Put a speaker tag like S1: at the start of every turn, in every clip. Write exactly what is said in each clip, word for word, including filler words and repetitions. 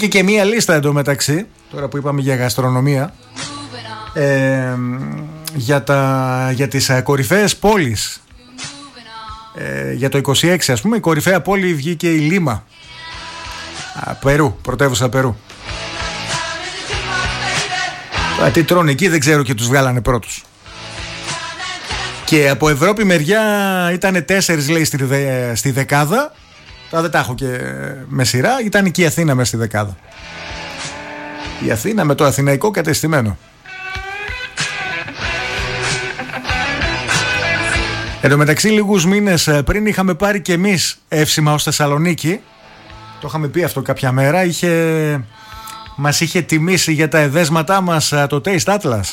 S1: Και, και μία λίστα εντωμεταξύ, τώρα που είπαμε για γαστρονομία, ε, για, τα, για τις κορυφαίες πόλεις. Ε, για το είκοσι έξι, ας πούμε, η κορυφαία πόλη βγήκε η Λίμα. Α, Περού, πρωτεύουσα Περού. Α, τι τρώνε εκεί δεν ξέρω και τους βγάλανε πρώτους. Και από Ευρώπη μεριά ήταν τέσσερις, λέει, στη, δε, στη δεκάδα. Τώρα δεν τα έχω και με σειρά. Ήταν και η Αθήνα μέσα στη δεκάδα. Η Αθήνα με το αθηναϊκό κατεστημένο. Εν τω μεταξύ, λίγους μήνες πριν είχαμε πάρει και εμείς εύσημα ως Θεσσαλονίκη. Το είχαμε πει αυτό κάποια μέρα. Είχε, μας είχε τιμήσει για τα εδέσματά μας το Taste Atlas.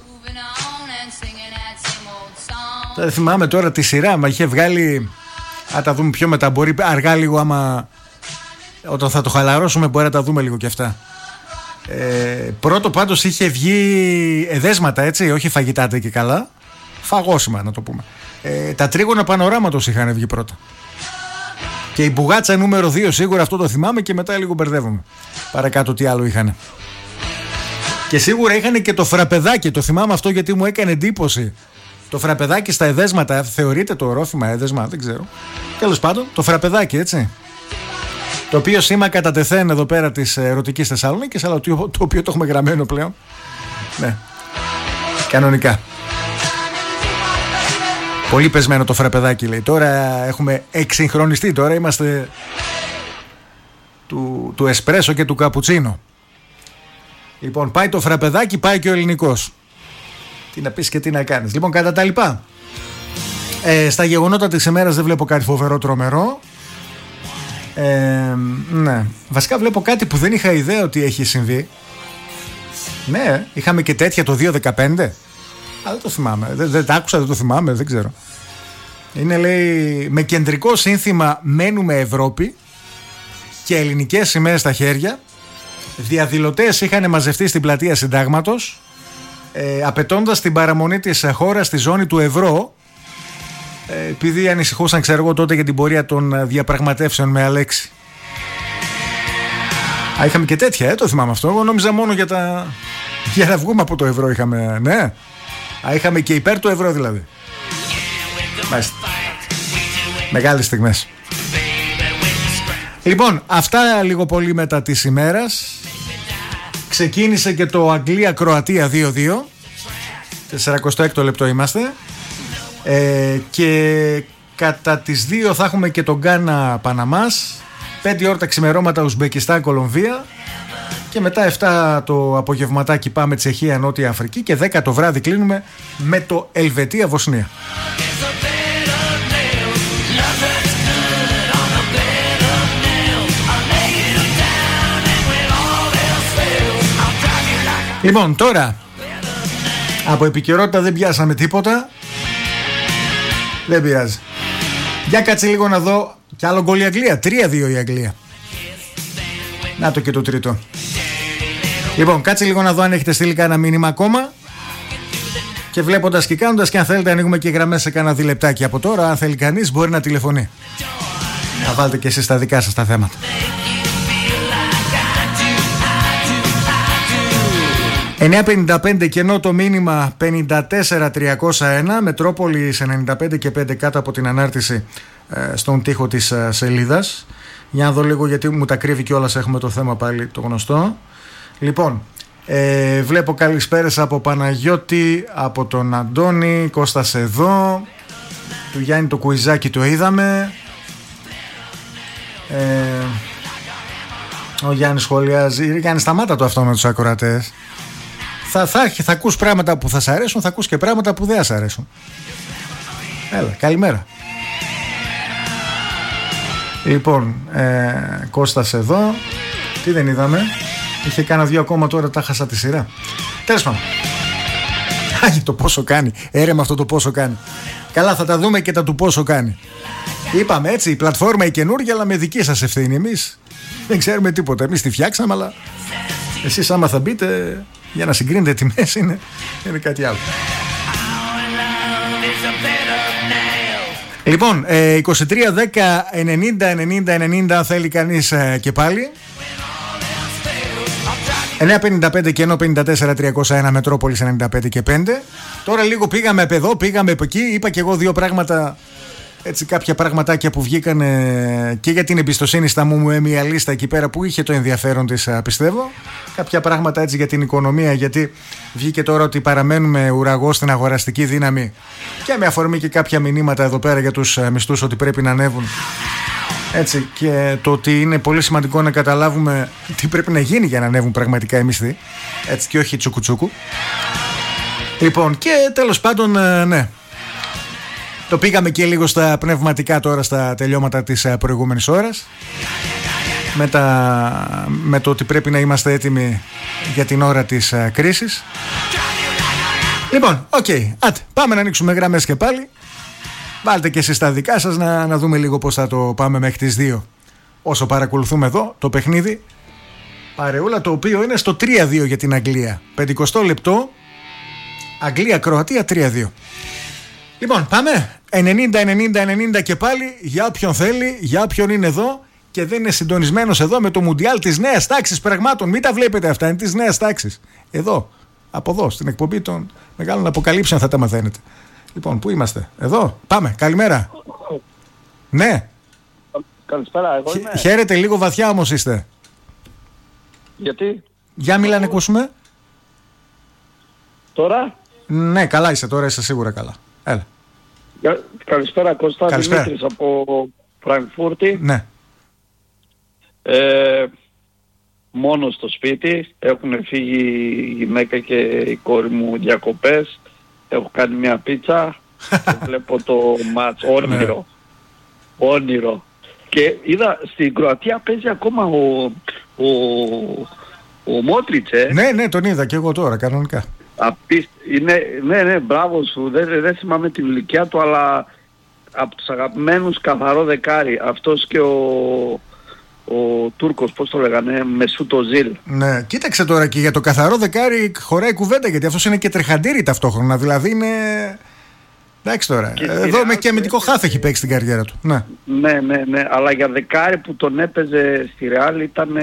S1: Δεν θυμάμαι τώρα τη σειρά, μα είχε βγάλει. Α, τα δούμε πιο μετά. Μπορεί αργά λίγο, άμα όταν θα το χαλαρώσουμε, μπορεί να τα δούμε λίγο και αυτά. Ε, πρώτο πάντως είχε βγει εδέσματα, έτσι, όχι φαγητάτε και καλά. Φαγώσιμα, να το πούμε. Ε, τα τρίγωνα πανοράματος είχαν βγει πρώτα. Και η μπουγάτσα νούμερο δύο, σίγουρα αυτό το θυμάμαι, και μετά λίγο μπερδεύομαι. Παρακάτω τι άλλο είχαν. Και σίγουρα είχαν και το φραπεδάκι. Το θυμάμαι αυτό γιατί μου έκανε εντύπωση. Το φραπεδάκι στα εδέσματα, θεωρείται το ορόφημα έδεσμα, δεν ξέρω. Τέλος πάντων, το φραπεδάκι, έτσι. Το οποίο σήμα κατά τεθέν εδώ πέρα της ερωτικής Θεσσαλονίκης, αλλά το, το οποίο το έχουμε γραμμένο πλέον. Ναι. Κανονικά. Πολύ πεσμένο το φραπεδάκι, λέει. Τώρα έχουμε εξυγχρονιστεί, τώρα είμαστε του, του εσπρέσο και του καπουτσίνο. Λοιπόν, πάει το φραπεδάκι, πάει και ο ελληνικός. Τι να πεις και τι να κάνεις. Λοιπόν, κατά τα λοιπά, ε, στα γεγονότα της ημέρας δεν βλέπω κάτι φοβερό τρομερό. Ε, ναι. Βασικά βλέπω κάτι που δεν είχα ιδέα ότι έχει συμβεί. Ναι, είχαμε και τέτοια το δύο χιλιάδες δεκαπέντε. Α, δεν το θυμάμαι. Δεν, δεν τα άκουσα, δεν το θυμάμαι, δεν ξέρω. Είναι, λέει, με κεντρικό σύνθημα «Μένουμε Ευρώπη» και ελληνικές σημαίες στα χέρια. Διαδηλωτές είχαν μαζευτεί στην πλατεία Συντάγματος, ε, απαιτώντας την παραμονή της χώρας στη ζώνη του ευρώ, ε, επειδή ανησυχούσαν, ξέρω εγώ, τότε για την πορεία των διαπραγματεύσεων με Αλέξη. Α, είχαμε και τέτοια, ε, το θυμάμαι αυτό. Εγώ νόμιζα μόνο για, τα... για να βγούμε από το ευρώ είχαμε, ναι. Α, είχαμε και υπέρ του ευρώ δηλαδή. Μάλιστα. Μεγάλες στιγμές. Λοιπόν, αυτά λίγο πολύ μετά της ημέρας. Ξεκίνησε και το Αγγλία-Κροατία δύο δύο. σαράντα έξι λεπτό είμαστε. Ε, και κατά τις δύο θα έχουμε και τον Γκάνα Παναμάς. πέντε ώρα τα ξημερώματα Ουσμπεκιστάν-Κολομβία. Και μετά εφτά το απογευματάκι πάμε Τσεχία, Νότια Αφρική. Και δέκα το βράδυ κλείνουμε με το Ελβετία-Βοσνία. Λοιπόν, τώρα από επικαιρότητα δεν πιάσαμε τίποτα. Δεν πειράζει. Για κάτσε λίγο να δω. Κι άλλο γκολ η Αγγλία. τρία δύο η Αγγλία. Να το και το τρίτο. Λοιπόν, κάτσε λίγο να δω αν έχετε στείλει κανένα μήνυμα ακόμα. Και βλέποντας και κάνοντας, και αν θέλετε ανοίγουμε και γραμμές σε κανένα διλεπτάκι από τώρα. Αν θέλει κανείς μπορεί να τηλεφωνεί. Να βάλετε και εσείς τα δικά σας τα θέματα. εννιά πενήντα πέντε κενό το μήνυμα πενήντα τέσσερα τριακόσια ένα, Μετρόπολης ενενήντα πέντε και πέντε κάτω από την ανάρτηση ε, στον τοίχο της ε, σελίδας. Για να δω λίγο γιατί μου τα κρύβει κιόλας, έχουμε το θέμα πάλι το γνωστό. Λοιπόν, ε, βλέπω καλησπέρες από Παναγιώτη, από τον Αντώνη, Κώστας εδώ, του Γιάννη το κουιζάκι το είδαμε. Ε, ο Γιάννης σχολιάζει, Γιάννη σταμάτα το αυτό με τους ακροατές. Θα, θα, θα ακούς πράγματα που θα σ' αρέσουν, θα ακούς και πράγματα που δεν θα σ' αρέσουν. Έλα, καλημέρα. Λοιπόν, ε, Κώστας εδώ. Τι δεν είδαμε. Είχε κάνα δύο ακόμα, τώρα τα χάσα τη σειρά. Τέλος πάντων. Άγι το πόσο κάνει. Έρεμα αυτό το πόσο κάνει. Καλά, θα τα δούμε και τα του πόσο κάνει. Είπαμε έτσι, η πλατφόρμα η καινούργια, αλλά με δική σας ευθύνη. Εμείς δεν ξέρουμε τίποτα. Εμείς τη φτιάξαμε, αλλά εσείς άμα θα μπείτε για να συγκρίνετε τιμές είναι, είναι κάτι άλλο. Λοιπόν, ε, είκοσι τρία δέκα ενενήντα ενενήντα ενενήντα θέλει κανείς ε, και πάλι. εννιά πενήντα πέντε και ενώ πενήντα τέσσερα τριακόσια ένα Μετρόπολης ενενήντα πέντε και πέντε. Τώρα λίγο πήγαμε από εδώ, πήγαμε από εκεί. Είπα και εγώ δύο πράγματα, έτσι κάποια πραγματάκια που βγήκαν και για την εμπιστοσύνη στα μου μου μια λίστα εκεί πέρα που είχε το ενδιαφέρον της, πιστεύω. Κάποια πράγματα έτσι για την οικονομία, γιατί βγήκε τώρα ότι παραμένουμε ουραγό στην αγοραστική δύναμη και με αφορμή και κάποια μηνύματα εδώ πέρα για τους μισθούς ότι πρέπει να ανέβουν. Έτσι, και το ότι είναι πολύ σημαντικό να καταλάβουμε τι πρέπει να γίνει για να ανέβουν πραγματικά οι μισθοί. Έτσι, και όχι τσουκουτσούκου. Λοιπόν, και τέλος πάντων, ναι. Το πήγαμε και λίγο στα πνευματικά τώρα στα τελειώματα της προηγούμενης ώρας. Με, τα, με το ότι πρέπει να είμαστε έτοιμοι για την ώρα της κρίσης. Λοιπόν, οκ. Okay, πάμε να ανοίξουμε γραμμές και πάλι. Βάλτε και εσείς τα δικά σας να, να δούμε λίγο πώς θα το πάμε μέχρι τις δύο. Όσο παρακολουθούμε εδώ το παιχνίδι παρεούλα, το οποίο είναι στο τρία δύο για την Αγγλία. πενηκοστό λεπτό, Αγγλία-Κροατία τρία δύο. Λοιπόν, πάμε. ενενήντα ενενήντα ενενήντα και πάλι για όποιον θέλει, για όποιον είναι εδώ και δεν είναι συντονισμένος εδώ με το Μουντιάλ της νέας τάξης πραγμάτων. Μην τα βλέπετε αυτά, είναι της νέας τάξης. Εδώ, από εδώ, στην εκπομπή των μεγάλων αποκαλύψεων θα τα μαθαίνετε. Λοιπόν, πού είμαστε, εδώ, πάμε, καλημέρα. Ναι.
S2: Καλησπέρα, εγώ είμαι.
S1: Χαίρετε, λίγο βαθιά όμως είστε.
S2: Γιατί?
S1: Για μιλά να ακούσουμε.
S2: Τώρα.
S1: Ναι, καλά είσαι, τώρα είσαι σίγουρα καλά. Έλα.
S2: Καλησπέρα Κώστα,
S1: Καλησπέρα.
S2: Δημήτρης από Φραγκφούρτη.
S1: Ναι.
S2: Ε, μόνο στο σπίτι, έχουν φύγει η γυναίκα και η κόρη μου διακοπές. Έχω κάνει μια πίτσα και βλέπω το μάτς, όνειρο. Όνειρο. Και είδα στην Κροατία παίζει ακόμα ο, ο, ο Μότριτς, ε.
S1: Ναι, ναι, τον είδα και εγώ τώρα, κανονικά.
S2: Απίσ... Είναι, ναι, ναι, μπράβο σου. Δεν, δεν θυμάμαι την ηλικία του, αλλά από τους αγαπημένους καθαρό δεκάρι. Αυτός και ο, ο Τούρκος, πώς το λέγανε, Μεσούτ Οζίλ.
S1: Ναι, κοίταξε τώρα και για το καθαρό δεκάρι χωράει κουβέντα, γιατί αυτός είναι και τρεχαντήρι ταυτόχρονα. Δηλαδή είναι... Εντάξει τώρα,
S2: Και
S1: εδώ με και αμυντικό χάφ έχει παίξει την καριέρα του. Ναι.
S2: ναι, ναι, ναι, αλλά για δεκάρι που τον έπαιζε στη Ρεάλ ήταν...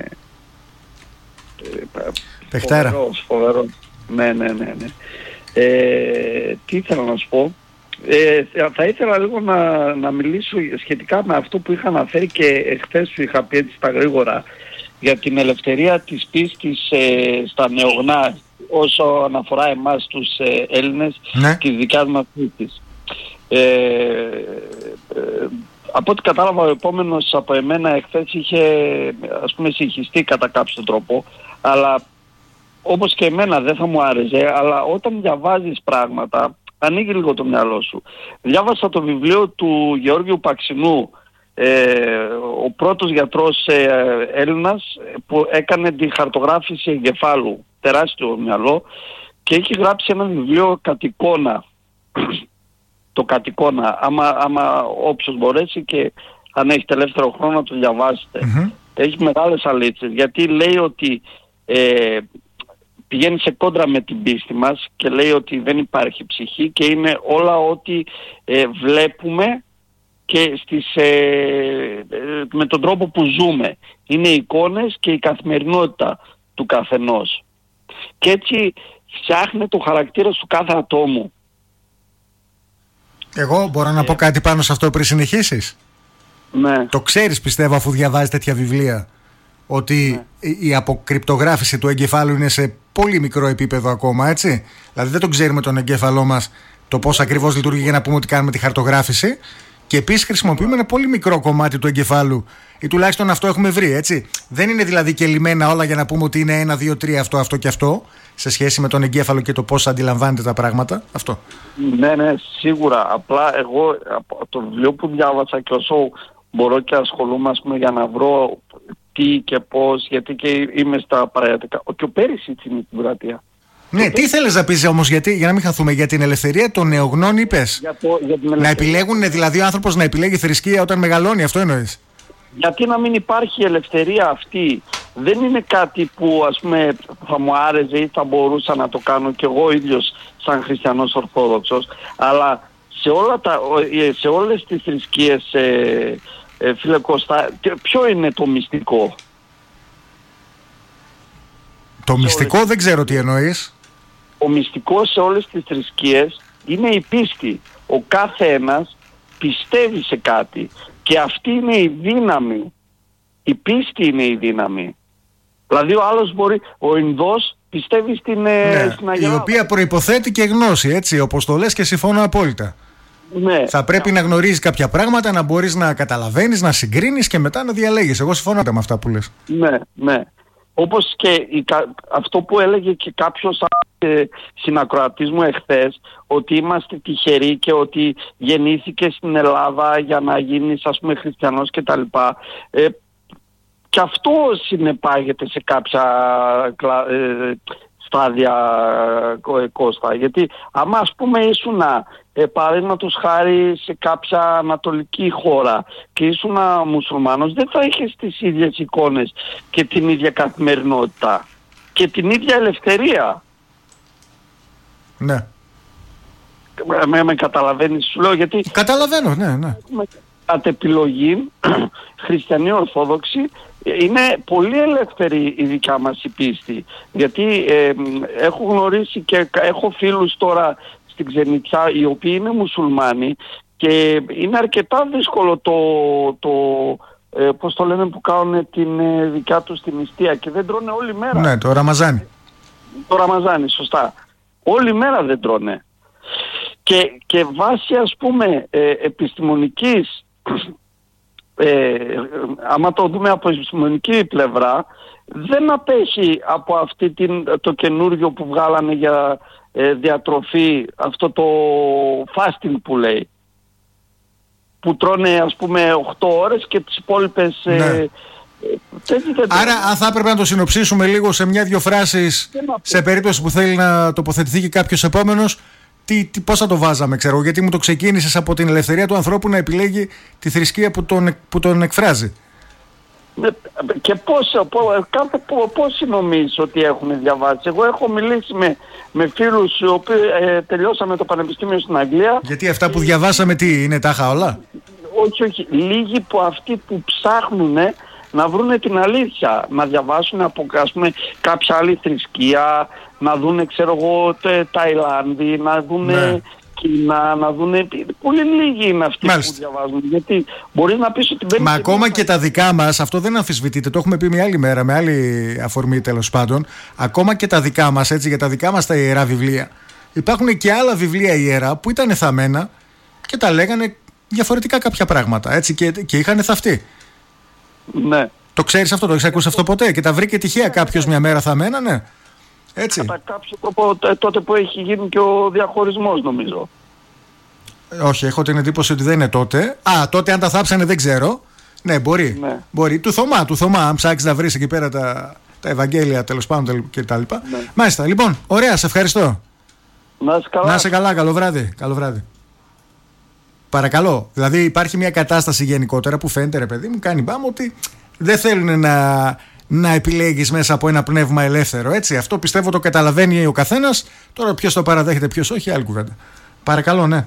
S1: Παιχτάρα.
S2: Φοβερός, φοβερός. Ναι, ναι, ναι, ναι. Ε, τι ήθελα να σου πω. Ε, θα ήθελα λίγο να, να μιλήσω σχετικά με αυτό που είχα αναφέρει και εχθές σου είχα πει έτσι στα γρήγορα για την ελευθερία της πίστης ε, στα νεογνά όσο αναφορά εμάς τους ε, Έλληνες,
S1: ναι,
S2: της δικιάς μας πίστης. Ε, ε, από ό,τι κατάλαβα ο επόμενος από εμένα εχθές είχε ας πούμε συγχυστεί κατά κάποιο τρόπο, αλλά όπως και εμένα δεν θα μου άρεσε, αλλά όταν διαβάζεις πράγματα ανοίγει λίγο το μυαλό σου. Διάβασα το βιβλίο του Γεώργιου Παξινού, ε, ο πρώτος γιατρός ε, Έλληνας που έκανε τη χαρτογράφηση εγκεφάλου, τεράστιο μυαλό, και έχει γράψει ένα βιβλίο κατ' εικόνα. Το κατ' εικόνα, άμα, άμα όποιος μπορέσει και αν έχετε ελεύθερο χρόνο να το διαβάσετε. Mm-hmm. Έχει μεγάλες αλήθειες, γιατί λέει ότι ε, πηγαίνει σε κόντρα με την πίστη μας και λέει ότι δεν υπάρχει ψυχή και είναι όλα ό,τι ε, βλέπουμε και στις, ε, ε, με τον τρόπο που ζούμε. Είναι οι εικόνες και η καθημερινότητα του καθενός. Και έτσι φτιάχνει το χαρακτήρα του κάθε ατόμου.
S1: Εγώ μπορώ να
S2: ε,
S1: πω κάτι πάνω σε αυτό πριν συνεχίσεις.
S2: Ναι.
S1: Το ξέρεις, πιστεύω, αφού διαβάζεις τέτοια βιβλία, ότι ναι, η αποκρυπτογράφηση του εγκεφάλου είναι σε πολύ μικρό επίπεδο ακόμα, έτσι. Δηλαδή δεν τον ξέρουμε τον εγκέφαλό μας το πώς ακριβώς λειτουργεί για να πούμε ότι κάνουμε τη χαρτογράφηση. Και επίσης χρησιμοποιούμε ένα πολύ μικρό κομμάτι του εγκεφάλου, ή τουλάχιστον αυτό έχουμε βρει, έτσι. Δεν είναι δηλαδή και λυμμένα όλα για να πούμε ότι είναι ένα, δύο, τρία αυτό, αυτό και αυτό, σε σχέση με τον εγκέφαλο και το πώς αντιλαμβάνεται τα πράγματα. Αυτό.
S2: Ναι, ναι, σίγουρα. Απλά εγώ από το βιβλίο που διάβασα και όσο μπορώ και ασχολούμαι ας πούμε, για να βρω τι και πώς, γιατί και είμαι στα παραϊατικά. Και ο Πέρυσι είναι στην Κροατία.
S1: Ναι, τι θέλεις να πεις όμως, γιατί, για να μην χαθούμε, για την ελευθερία των νεογνών είπες?
S2: Για το, για την
S1: να επιλέγουν, δηλαδή ο άνθρωπος να επιλέγει θρησκεία όταν μεγαλώνει, αυτό εννοείς?
S2: Γιατί να μην υπάρχει η ελευθερία αυτή? Δεν είναι κάτι που ας πούμε θα μου άρεσε ή θα μπορούσα να το κάνω κι εγώ ίδιος σαν χριστιανός Ορθόδοξος, αλλά σε, όλα τα, σε όλες τις θρησκείες, ε, ε, φίλε Κώστα, ποιο είναι το μυστικό?
S1: Το μυστικό όλες... δεν ξέρω τι εννοείς.
S2: Ο μυστικός σε όλες τις θρησκείες είναι η πίστη. Ο κάθε ένας πιστεύει σε κάτι και αυτή είναι η δύναμη. Η πίστη είναι η δύναμη. Δηλαδή ο άλλος μπορεί, ο Ινδός πιστεύει στην, ναι, στην Αγελάδα.
S1: Η οποία προϋποθέτει και γνώση, έτσι, όπως το λες και συμφωνώ απόλυτα.
S2: Ναι.
S1: Θα πρέπει να γνωρίζεις κάποια πράγματα, να μπορείς να καταλαβαίνεις, να συγκρίνεις και μετά να διαλέγεις. Εγώ συμφωνώ με αυτά που λες.
S2: Ναι, ναι. Όπως και η, αυτό που έλεγε και κάποιος ε, συνακροατής μου εχθές, ότι είμαστε τυχεροί και ότι γεννήθηκε στην Ελλάδα για να γίνεις, ας πούμε, χριστιανός κτλ. Ε, και αυτό συνεπάγεται σε κάποια ε, στάδια, ε, Κώστα. Γιατί άμα, ας πούμε, ήσουνα ε, παραδείγματος χάρη σε κάποια ανατολική χώρα και ήσουνα μουσουλμάνος, δεν θα είχες τις ίδιες εικόνες και την ίδια καθημερινότητα και την ίδια ελευθερία.
S1: Ναι.
S2: Με, με καταλαβαίνεις, σου λέω, γιατί...
S1: Καταλαβαίνω, ναι, ναι.
S2: Κατ' επιλογή, χριστιανοί ορθόδοξοι, είναι πολύ ελεύθερη η δικιά μας η πίστη. Γιατί ε, έχω γνωρίσει και έχω φίλους τώρα στην Ξενιτσά οι οποίοι είναι μουσουλμάνοι και είναι αρκετά δύσκολο το, το ε, πώς το λένε, που κάνουν την ε, δικιά τους την νηστεία και δεν τρώνε όλη μέρα.
S1: Ναι, το Ραμαζάνι.
S2: Το Ραμαζάνι, σωστά. Όλη μέρα δεν τρώνε. Και, και βάσει, ας πούμε, ε, επιστημονικής, ε, άμα το δούμε από επιστημονική πλευρά, δεν απέχει από αυτή την, το καινούργιο που βγάλανε για ε, διατροφή, αυτό το fasting που λέει, που τρώνε, ας πούμε, οκτώ ώρες και τις υπόλοιπες... Ναι. Ε,
S1: Άρα, αν θα έπρεπε να το συνοψίσουμε λίγο σε μια-δυο φράσεις, σε περίπτωση που θέλει να τοποθετηθεί και κάποιος επόμενος, τι, τι, πώς θα το βάζαμε, ξέρω, γιατί μου το ξεκίνησες από την ελευθερία του ανθρώπου να επιλέγει τη θρησκεία που τον, που τον εκφράζει.
S2: Και πώς, κάθε πόσοι νομίζεις ότι έχουν διαβάσει? Εγώ έχω μιλήσει με, με φίλους οι οποίοι ε, τελειώσαμε το πανεπιστήμιο στην Αγγλία.
S1: Γιατί αυτά που διαβάσαμε τι είναι, τάχα όλα?
S2: Όχι, όχι. Λίγοι που αυτοί που ψάχνουν να βρουν την αλήθεια, να διαβάσουν από, ας πούμε, κάποια άλλη θρησκεία, να δουν, ξέρω εγώ, Ταϊλάνδη, να δουν... Ναι. Κίνα, να δουν. Πολύ λίγοι είναι αυτοί. Μάλιστα. Που διαβάζουν. Γιατί μπορεί να πεις ότι.
S1: Μα ακόμα και τα δικά μας, αυτό δεν αμφισβητείται. Το έχουμε πει μια άλλη μέρα, με άλλη αφορμή τέλος πάντων. Ακόμα και τα δικά μας, έτσι, για τα δικά μας τα ιερά βιβλία. Υπάρχουν και άλλα βιβλία ιερά που ήταν θαμμένα και τα λέγανε διαφορετικά κάποια πράγματα. Έτσι, και, και είχαν θαυτεί.
S2: Ναι.
S1: Το ξέρεις αυτό, το έχεις ακούσει αυτό ποτέ? Και τα βρήκε τυχαία κάποιος μια μέρα θαμμένα, ναι. Έτσι.
S2: Κατά κάποιο τρόπο τότε που έχει γίνει και ο διαχωρισμός, νομίζω.
S1: Όχι, έχω την εντύπωση ότι δεν είναι τότε. Α, τότε αν τα θάψανε δεν ξέρω. Ναι, μπορεί. Ναι. Μπορεί. Του Θωμά, του Θωμά, αν ψάξεις να βρεις εκεί πέρα τα, τα Ευαγγέλια, τέλος πάντων και τα λοιπά. Ναι. Μάλιστα, λοιπόν, ωραία, σε ευχαριστώ.
S2: Να είσαι καλά.
S1: Να είσαι καλά, καλό βράδυ. Καλό βράδυ. Παρακαλώ. Δηλαδή υπάρχει μια κατάσταση γενικότερα που φαίνεται, ρε παιδί μου, κάνει μπάμ ότι δεν θέλουν να... να επιλέγεις μέσα από ένα πνεύμα ελεύθερο, έτσι. Αυτό πιστεύω το καταλαβαίνει ο καθένας. Τώρα ποιος το παραδέχεται, ποιος όχι, άλλη κουβέντα. Παρακαλώ, ναι.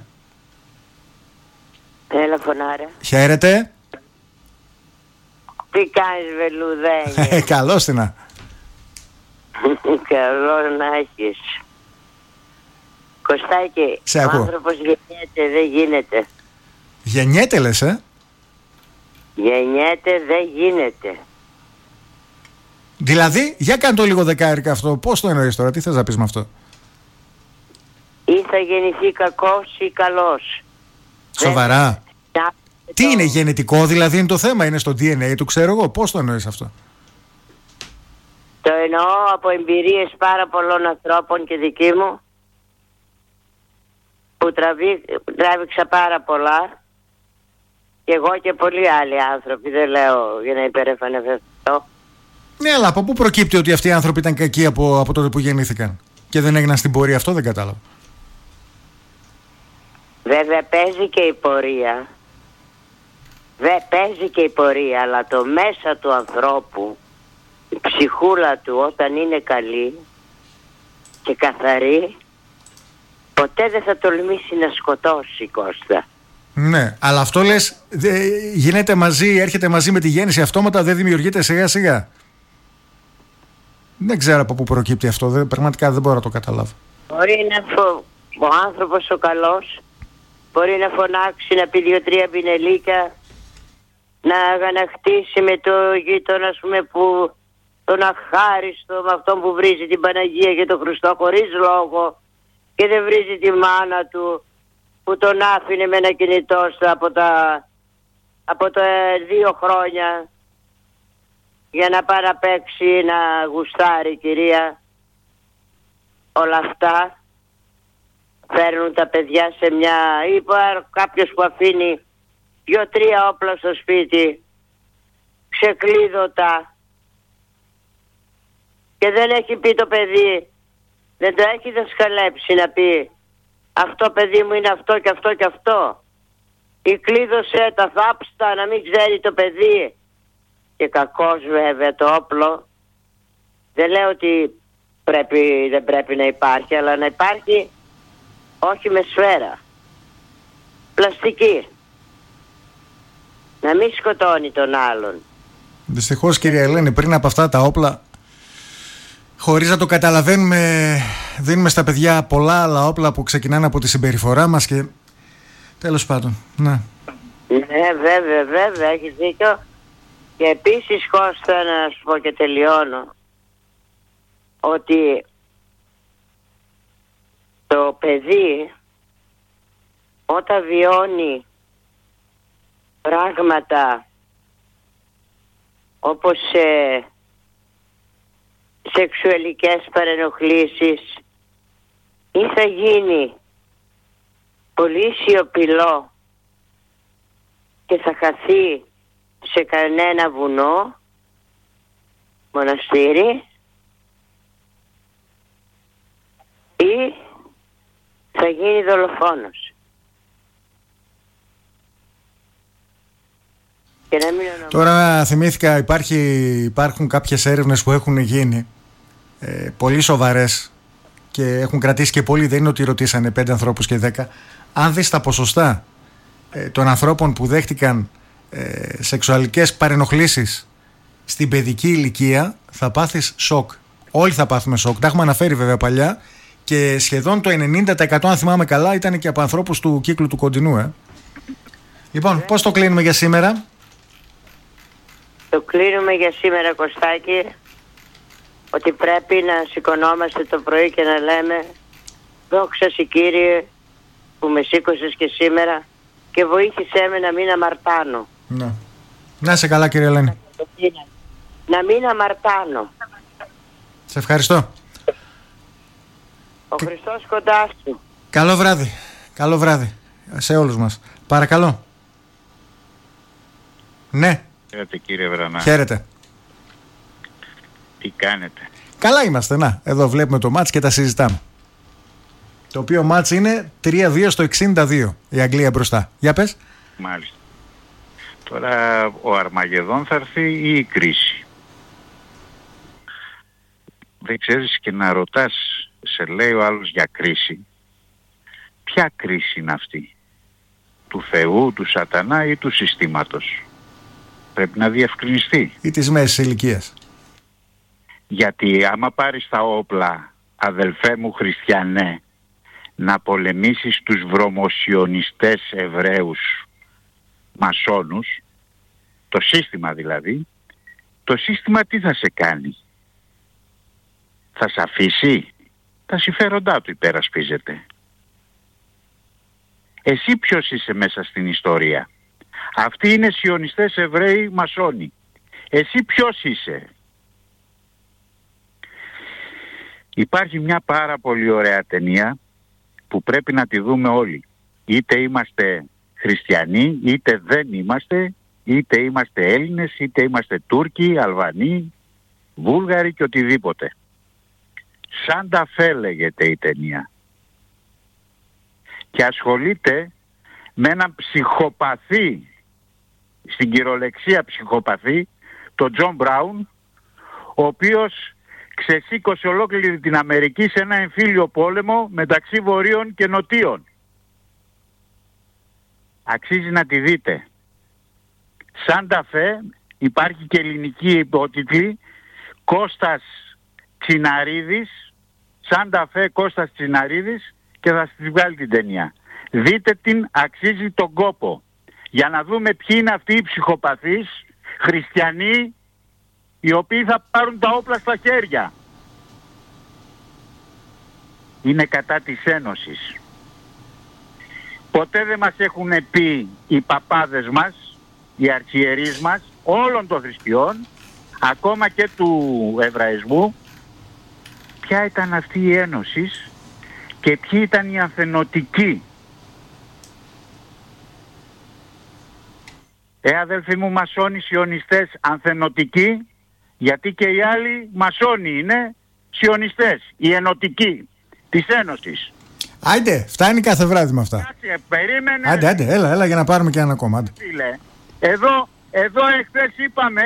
S3: Έλα, φωνάρα.
S1: Χαίρετε.
S3: Τι κάνεις, βελουδένια?
S1: Καλώς την να.
S3: Καλό να έχεις. Κωστάκη,
S1: σε
S3: ο
S1: ακούω.
S3: άνθρωπος γεννιέται, δεν γίνεται.
S1: Γεννιέται λες, ε?
S3: Γεννιέται, δεν γίνεται.
S1: Δηλαδή, για κάνε το λίγο δεκάρικα αυτό. Πώς το εννοείς τώρα, τι θες να πεις με αυτό?
S3: Ή θα γεννηθεί κακός ή καλός.
S1: Σοβαρά?
S3: Δεν...
S1: Τι
S3: το...
S1: είναι, γενετικό δηλαδή είναι το θέμα? Είναι στο ντι εν έι του, ξέρω εγώ? Πώς το εννοείς αυτό?
S3: Το εννοώ από εμπειρίες πάρα πολλών ανθρώπων και δική μου, που τραβή... τράβηξα πάρα πολλά, και εγώ και πολλοί άλλοι άνθρωποι, δεν λέω για να υπερεφανευτώ.
S1: Ναι, αλλά από πού προκύπτει ότι αυτοί οι άνθρωποι ήταν κακοί από, από τότε που γεννήθηκαν και δεν έγιναν στην πορεία? Αυτό δεν κατάλαβα.
S3: Βέβαια παίζει και η πορεία. Βέβαια παίζει και η πορεία, αλλά το μέσα του ανθρώπου, η ψυχούλα του όταν είναι καλή και καθαρή, ποτέ δεν θα τολμήσει να σκοτώσει, Κώστα.
S1: Ναι, αλλά αυτό λες δε, γίνεται μαζί, έρχεται μαζί με τη γέννηση αυτόματα, δεν δημιουργείται σιγά σιγά? Δεν ξέρω από πού προκύπτει αυτό. Δεν, πραγματικά δεν μπορώ να το καταλάβω.
S3: Μπορεί να φο... ο άνθρωπος ο καλός μπορεί να φωνάξει, να πει δύο-τρία πινελίκια, να αγανακτήσει με το γείτονα, ας πούμε, που τον αχάριστο, με αυτόν που βρίζει την Παναγία και τον Χριστό χωρίς λόγο και δεν βρίζει τη μάνα του που τον άφηνε με ένα κινητό στα από τα, από τα δύο χρόνια για να πάει να παίξει, να γουστάρει η κυρία. Όλα αυτά φέρνουν τα παιδιά σε μια... Είπα κάποιος που αφήνει δύο-τρία όπλα στο σπίτι, ξεκλείδωτα, και δεν έχει πει το παιδί, δεν το έχει δασκαλέψει να πει αυτό παιδί μου είναι αυτό και αυτό και αυτό, ή κλείδωσε τα θάψτα, να μην ξέρει το παιδί. Και κακώς βέβαια το όπλο, δεν λέω ότι πρέπει, δεν πρέπει να υπάρχει, αλλά να υπάρχει όχι με σφαίρα, πλαστική, να μην σκοτώνει τον άλλον.
S1: Δυστυχώς, κυρία Ελένη, πριν από αυτά τα όπλα, χωρίς να το καταλαβαίνουμε, δίνουμε στα παιδιά πολλά άλλα όπλα που ξεκινάνε από τη συμπεριφορά μας και τέλος πάντων, ναι.
S3: Ναι, βέβαια, βέβαια, έχεις δίκιο. Και επίσης, Κώστα, να σου πω και τελειώνω, ότι το παιδί όταν βιώνει πράγματα όπως ε, σεξουαλικές παρενοχλήσεις, ή θα γίνει πολύ σιωπηλό και θα χαθεί σε κανένα βουνό, μοναστήρι, ή θα γίνει δολοφόνος. Και να μην ονομάζω.
S1: Τώρα θυμήθηκα, υπάρχει, υπάρχουν κάποιες έρευνες που έχουν γίνει ε, πολύ σοβαρές και έχουν κρατήσει και πολύ, δεν είναι ότι ρωτήσανε πέντε ανθρώπους και δέκα. Αν δεις τα ποσοστά ε, των ανθρώπων που δέχτηκαν ε, σεξουαλικές παρενοχλήσεις στην παιδική ηλικία, θα πάθεις σοκ. Όλοι θα πάθουμε σοκ. Τα έχουμε αναφέρει βέβαια παλιά και σχεδόν το ενενήντα τοις εκατό, αν θυμάμαι καλά, ήταν και από ανθρώπους του κύκλου του κοντινού. Ε. Λοιπόν, πώς το κλείνουμε για σήμερα?
S3: Το κλείνουμε για σήμερα, Κωστάκη, ότι πρέπει να σηκωνόμαστε το πρωί και να λέμε δόξα Συ Κύριε που με σήκωσες και σήμερα και βοήθησέ με να μην αμαρτάνω.
S1: Να, να είσαι καλά, κύριε Ελένη.
S3: Να μην αμαρτάνω.
S1: Σε ευχαριστώ.
S3: Ο και... Χριστός κοντά σου.
S1: Καλό βράδυ. Καλό βράδυ σε όλους μας. Παρακαλώ. Ναι.
S4: Χαίρετε, κύριε Βρανά.
S1: Χαίρετε.
S4: Τι κάνετε?
S1: Καλά είμαστε, να. Εδώ βλέπουμε το μάτς και τα συζητάμε. Το οποίο μάτς είναι τρία δύο στο εξήντα δύο. Η Αγγλία μπροστά. Για πες.
S4: Μάλιστα. Τώρα ο Αρμαγεδόν θα έρθει ή η κρίση? Δεν ξέρεις και να ρωτάς, σε λέει ο άλλος για κρίση. Ποια κρίση είναι αυτή? Του Θεού, του Σατανά ή του συστήματος? Πρέπει να διευκρινιστεί.
S1: Ή της μέσης ηλικίας.
S4: Γιατί άμα πάρεις τα όπλα, αδελφέ μου χριστιανέ, να πολεμήσεις τους βρωμοσιονιστές Εβραίους μασόνους, το σύστημα δηλαδή, το σύστημα τι θα σε κάνει? Θα σε αφήσει? Τα συμφέροντά του υπερασπίζεται. Εσύ ποιος είσαι μέσα στην ιστορία? Αυτοί είναι σιωνιστές Εβραίοι μασόνοι. Εσύ ποιος είσαι? Υπάρχει μια πάρα πολύ ωραία ταινία που πρέπει να τη δούμε όλοι. Είτε είμαστε χριστιανοί, είτε δεν είμαστε, είτε είμαστε Έλληνες, είτε είμαστε Τούρκοι, Αλβανοί, Βούλγαροι και οτιδήποτε. Σάντα Φέ λέγεται η ταινία. Και ασχολείται με έναν ψυχοπαθή, στην κυριολεξία ψυχοπαθή, τον Τζον Μπράουν, ο οποίος ξεσήκωσε ολόκληρη την Αμερική σε ένα εμφύλιο πόλεμο μεταξύ βορείων και νοτίων. Αξίζει να τη δείτε. Σάντα Φέ, υπάρχει και ελληνική υπότιτλη, Κώστας Τσιναρίδης, Σάντα Φε Κώστας Τσιναρίδης, και θα σας βγάλει την ταινία. Δείτε την, αξίζει τον κόπο. Για να δούμε ποιοι είναι αυτοί οι ψυχοπαθείς χριστιανοί οι οποίοι θα πάρουν τα όπλα στα χέρια. Είναι κατά της Ένωσης. Ποτέ δεν μας έχουν πει οι παπάδες μας, οι αρχιερείς μας, όλων των θρησκειών, ακόμα και του Εβραϊσμού, ποια ήταν αυτή η Ένωση και ποιοι ήταν οι ανθενωτικοί. Ε, αδελφοί μου, μασόνοι, σιωνιστές, ανθενωτικοί, γιατί και οι άλλοι μασόνοι είναι σιωνιστές, οι ενωτικοί της Ένωσης.
S1: Άιντε, φτάνει κάθε βράδυ με αυτά.
S4: Κάτσε, περίμενε.
S1: Άντε, άντε, έλα, έλα για να πάρουμε και ένα ακόμα. Άντε.
S4: Εδώ, εδώ εχθές είπαμε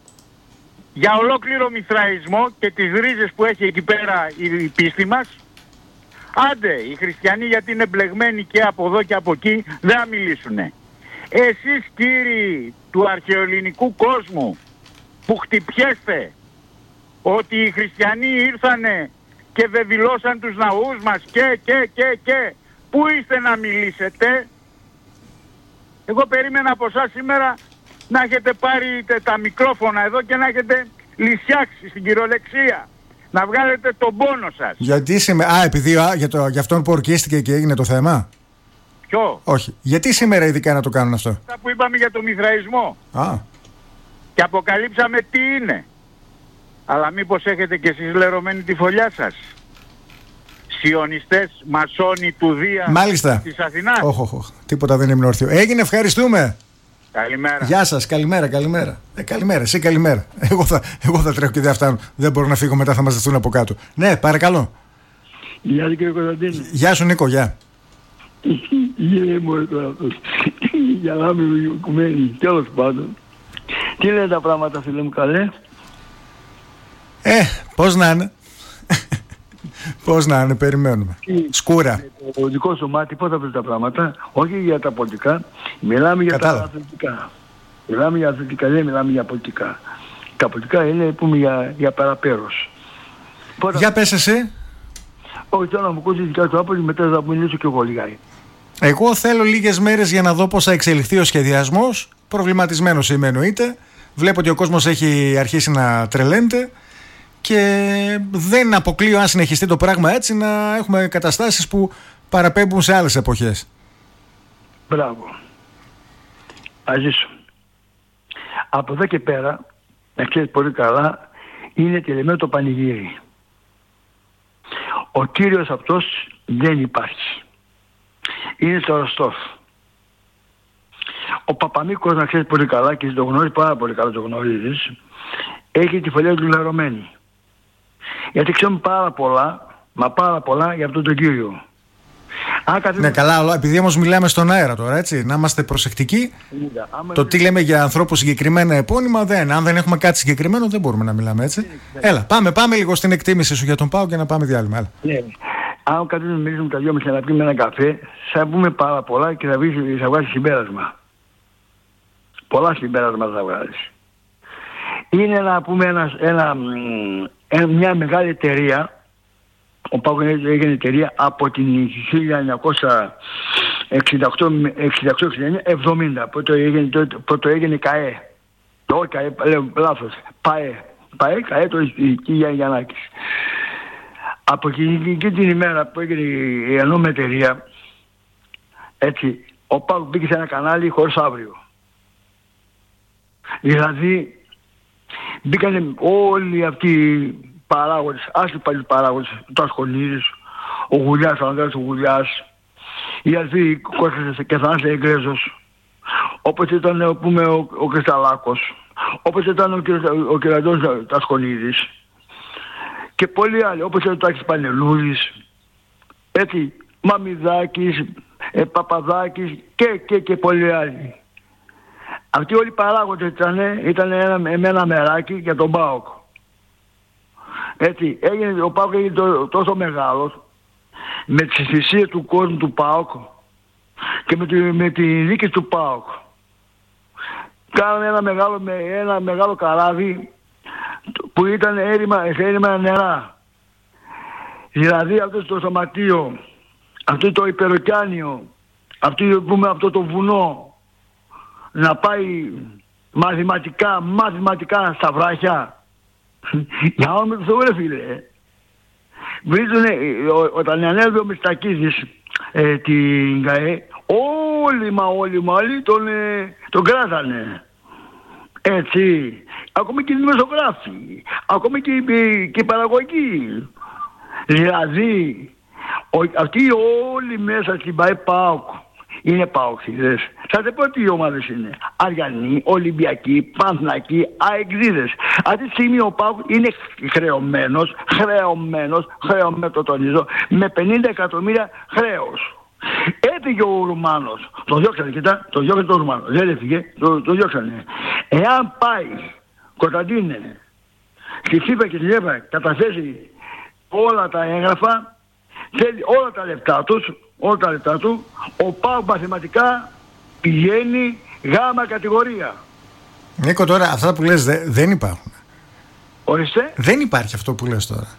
S4: για ολόκληρο μηθραϊσμό και τις ρίζες που έχει εκεί πέρα η πίστη μας. Άντε, οι χριστιανοί, γιατί είναι μπλεγμένοι και από εδώ και από εκεί, δεν θα μιλήσουνε. Εσείς, κύριοι του αρχαιοελληνικού κόσμου, που χτυπιέστε ότι οι χριστιανοί ήρθανε και βεβηλώσαν τους ναούς μας και και και και, πού είστε να μιλήσετε? Εγώ περίμενα από εσάς σήμερα να έχετε πάρει τα μικρόφωνα εδώ και να έχετε λυσιάξει στην κυριολεξία, να βγάλετε τον πόνο σας.
S1: Γιατί σήμερα, α, επειδή α, για, το, για αυτόν που ορκίστηκε και έγινε το θέμα.
S4: Ποιο?
S1: Όχι. Γιατί σήμερα ειδικά να το κάνουν αυτό?
S4: Αυτά που είπαμε για το μηθραϊσμό.
S1: Α.
S4: Και αποκαλύψαμε τι είναι. Αλλά μήπως έχετε και εσείς λερωμένη τη φωλιά σας? Σιωνιστές, μασόνοι του Δία.
S1: Μάλιστα.
S4: Της Αθηνάς.
S1: Όχι, όχι, όχι. Τίποτα δεν ήμουν όρθιο. Έγινε, ευχαριστούμε.
S4: Καλημέρα.
S1: Γεια σας, καλημέρα, καλημέρα. Ε, καλημέρα, εσύ καλημέρα. Εγώ θα, εγώ θα τρέχω και δεν φτάνω. Δεν μπορώ να φύγω, μετά θα μαζευτούν από κάτω. Ναι, παρακαλώ.
S5: Γεια σου, κύριε Κωνσταντίνη.
S1: Γεια σου, Νίκο, γεια.
S5: Γεια μου τώρα αυτός. Για να μην κουμένει, τέλος πάντων. Τι λένε τα πράγματα, φίλε μου, καλέ?
S1: Ε, πώς να είναι. Πώς να είναι, περιμένουμε.
S5: Τι,
S1: Σκούρα.
S5: Το δικό σου μάτι, πώς θα βρεις τα πράγματα? Όχι για τα πολιτικά, μιλάμε για
S1: Κατάλαβα.
S5: τα αθλητικά. Μιλάμε για αθλητικά, δεν μιλάμε για πολιτικά. Τα πολιτικά είναι, πούμε, για, για παραπέρος. Πότα...
S1: Για πες εσύ.
S5: Όχι, θέλω να μου ακούσεις δικιά του άποψη, μετά θα μιλήσω και εγώ λιγάκι.
S1: Εγώ θέλω λίγες μέρες για να δω πώς θα εξελιχθεί ο σχεδιασμός. Προβληματισμένος είμαι, εννοείται. Βλέπω ότι ο κόσμος έχει αρχίσει να τρελαίνεται και δεν αποκλείω, αν συνεχιστεί το πράγμα έτσι, να έχουμε καταστάσεις που παραπέμπουν σε άλλες εποχές.
S5: Μπράβο. Ας ζήσω. Από εδώ και πέρα, να ξέρεις πολύ καλά, είναι τελειωμένο το πανηγύρι. Ο Κύριος αυτός δεν υπάρχει. Είναι στο Ροστόφ. Ο Παπαμίκος, να ξέρεις πολύ καλά, και το γνωρίζεις πάρα πολύ καλά, το γνωρίζεις, έχει τη φωλιά του λερωμένη. Γιατί ξέρουμε πάρα πολλά, μα πάρα πολλά για αυτόν τον Κύριο. Αν
S1: ναι, καλά, επειδή όμως μιλάμε στον αέρα τώρα, έτσι, να είμαστε προσεκτικοί.
S5: Είδα, άμα
S1: το τι λέμε για ανθρώπους συγκεκριμένα επώνυμα, δεν. Αν δεν έχουμε κάτι συγκεκριμένο, δεν μπορούμε να μιλάμε έτσι. Έλα, πάμε, πάμε λίγο στην εκτίμηση σου για τον ΠΑΟΚ και να πάμε διάλειμμα. Έλα.
S5: Ναι. Αν καθίσουμε να μιλήσουμε τα δυο μας και να πιούμε ένα καφέ, θα πούμε πάρα πολλά και θα, βγεις, θα βγάλεις συμπέρασμα. Πολλά συμπέρασμα θα βγάλεις. Είναι να πούμε ένα, ένα, ένα, μια μεγάλη εταιρεία. Ο ΠΑΟΚ έγινε εταιρεία από την χίλια εννιακόσια εξήντα οκτώ εξήντα εννιά εβδομήντα. Πρώτο έγινε, πρώτο έγινε ΚΑΕ. Το ΚΑΕ, λέω λάθος. ΠΑΕ. ΠΑΕ, ΚΑΕ, το Κίγια Γιαννάκης. Από εκείνη την ημέρα που έγινε η ενώμη εταιρεία, έτσι, ο ΠΑΟΚ μπήκε σε ένα κανάλι χωρίς αύριο. Δηλαδή, μπήκανε όλοι αυτοί οι παράγοντες, άσχοι πάλι παράγοντες, ο Ασχολίδης, ο Γουλιάς, ο Ανδρέας ο Γουλιάς, οι αδελφοί Κώστας και Θανάσης Εγγρέζος, όπως ήταν ο, πούμε, ο, ο Κρυσταλάκος, όπως ήταν ο, ο, ο Κερατός Ασχολίδης και πολλοί άλλοι, όπως ήταν ο Τάκης Πανελούδης, έτσι, Μαμιδάκης, ε, Παπαδάκης και, και, και πολλοί άλλοι. Αυτοί όλοι οι παράγοντες ήταν, ήταν ένα, με ένα μεράκι για τον ΠΑΟΚ. Έτσι, έγινε, ο ΠΑΟΚ έγινε τό, τόσο μεγάλος με τις θυσίες του κόσμου του ΠΑΟΚ και με τη, με τη νίκη του ΠΑΟΚ. Κάνανε ένα μεγάλο, ένα μεγάλο καράβι που ήταν έρημα, σε έρημα νερά. Δηλαδή αυτό το σωματείο, αυτό το υπεροκιάνιο, αυτό, πούμε, αυτό το βουνό να πάει μαθηματικά, μαθηματικά στα βράχια. Για όνομα του Θεού, ρε φίλε. Βρίζουνε, όταν ανέβει ο Μητσοτάκης ε, την ΚΑΕ, όλοι μα όλοι μα όλοι τον, ε, τον κράτανε. Έτσι. Ακόμη και οι δημοσιογράφοι, ακόμη και, και, και η παραγωγή. Δηλαδή, ο, αυτοί όλοι μέσα στην ΠΑΕ ΠΑΟΚ είναι ΠΑΟΚιδες. Θα te πω τι ομάδες είναι. Αριανοί, Ολυμπιακοί, Παναθηναϊκοί, αεξίδες. Αυτή τη στιγμή ο ΠΑΟΚ είναι χρεωμένος, χρεωμένος, χρεωμένος το τονίζω, με πενήντα εκατομμύρια χρέος. Έφυγε ο Ρουμάνος. Το διώξανε, κοιτά, το διώξανε το Ρουμάνο. Δεν έφυγε, το, το διώξανε. Εάν πάει, Κωνσταντίνε, στη ΦΥΠΑ και στη ΛΕΠΑ καταθέσει όλα τα έγγραφα, θέλει όλα τα λεπτά τους, όλα τα λεπτά του, ο ΠΑΟΚ μαθηματικά πηγαίνει γάμα κατηγορία.
S1: Νίκο, τώρα αυτά που λες δε, δεν υπάρχουν.
S5: Ορίστε.
S1: Δεν υπάρχει αυτό που λες τώρα.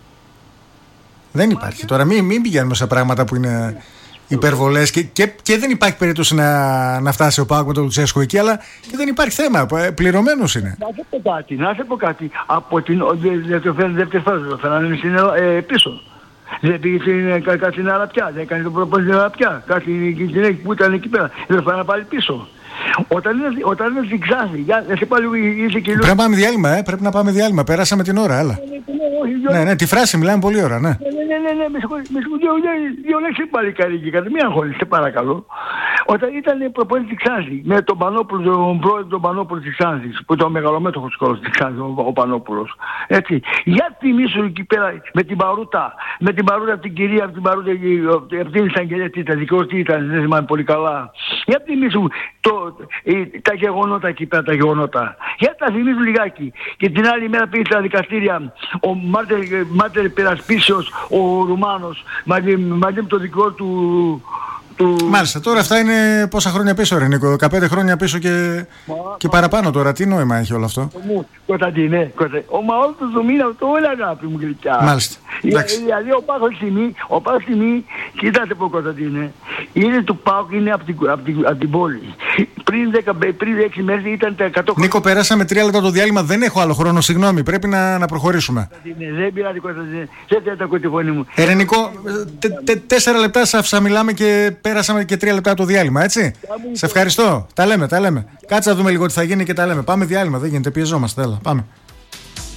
S1: Δεν υπάρχει. Μα, τώρα μην, μην πηγαίνουμε σε πράγματα που είναι υπερβολές και, και, και δεν υπάρχει περίπτωση να, να φτάσει ο ΠΑΟΚ με τον Λουτσέσκο εκεί, αλλά και δεν υπάρχει θέμα. Πληρωμένος είναι.
S5: Να σε πω κάτι, να σε πω κάτι. Από την δεύτερη φάση το φέρανε πίσω. Δεν πήγε στην Αραπιά, δεν έκανε το προπόνηση στην Αραπιά. Κάτι γυναίκη που ήταν εκεί πέρα. Δεν θα να πάλι πίσω. Όταν είναι, όταν είναι στην Ξάνθη, για να σε πάλι είσαι και
S1: πρέπει να πάμε διάλειμμα, ε, πρέπει να πάμε διάλειμμα. Πέρασαμε την ώρα, έλα. Ναι, ναι, τη φράση μιλάμε πολύ ώρα, ναι.
S5: Ναι, ναι, ναι, ναι, με συγχωρείτε, δύο λέξεις πάλι καρύκη, κατά μία αγχώνησε, παρακαλώ. Όταν ήταν προπόνηση στη Ξάνθη, με τον Πανόπουλο, τον πρόεδρο τον Πανόπουλο της Ξάνθης, που ήταν ο μεγαλομέτωχος της κόρας της Ξάνθης, ο Πανόπουλος. Έτσι, για θυμίσου εκεί πέρα με την παρούτα, με την παρούτα την κυρία, την παρούτα, από την εισαγγελία, τι ήταν, δικό τι ήταν, δεν θυμάμαι πολύ καλά. Για θυμίσου το, τα γεγονότα εκεί πέρα, τα γεγονότα. Για τα θυμίσου λιγάκι. Και την άλλη μέρα πήγε στα δικαστήρια ο μάτερ περασπίσεως, ο Ρουμάνος, μαζί, μαζί με το δικό του, του...
S1: Μάλιστα, τώρα αυτά είναι πόσα χρόνια πίσω, ρε Νίκο, δεκαπέντε χρόνια πίσω και, μα, και παραπάνω τώρα. Τι νόημα έχει όλο αυτό?
S5: Κωνσταντίνε, ο μαός του Ζουμίνα, το όλα αγάπη μου γλυκιά.
S1: Μάλιστα.
S5: Δηλαδή ο Πάκος Τιμή, ο Πάκος Τιμή, κοίτατε πω Κωνσταντίνε, είναι του Πάκου, είναι από την, απ την, απ την πόλη. Πριν, δεκα, πριν έξι μέρες ήταν τα εκατό.
S1: Νίκο, περάσαμε τρία λεπτά το διάλειμμα, δεν έχω άλλο χρόνο, συγγνώμη, πρέπει να, να προχωρήσουμε.
S5: Δεν πειράζει Κωνσταντίνε, δεν θα ακούω τη φωνή μου.
S1: Ε, Νίκο, τε, τε, τέσσερα λεπτά σαφσά μιλάμε και πέρασαμε και τρία λεπτά το διάλειμμα, έτσι. Σε ευχαριστώ, τα λέμε, τα λέμε. Κάτσε να δούμε λίγο τι θα γίνει και τα λέμε. Πάμε διάλειμμα, δεν γίνεται, πιεζόμαστε, έλα, πάμε.